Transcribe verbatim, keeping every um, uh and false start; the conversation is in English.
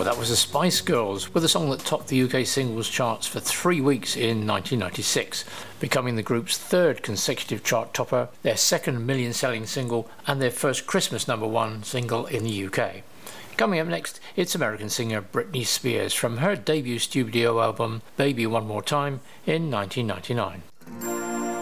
Well, that was the Spice Girls with a song that topped the U K singles charts for three weeks in nineteen ninety-six, becoming the group's third consecutive chart topper, their second million-selling single, and their first Christmas number one single in the U K. Coming up next, it's American singer Britney Spears from her debut studio album Baby One More Time in nineteen ninety-nine.